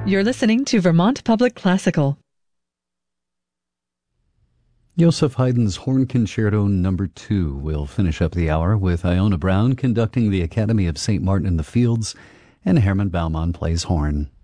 You're listening to Vermont Public Classical. Joseph Haydn's Horn Concerto No. 2 will finish up the hour with Iona Brown conducting the Academy of St. Martin in the Fields, and Herman Baumann plays horn.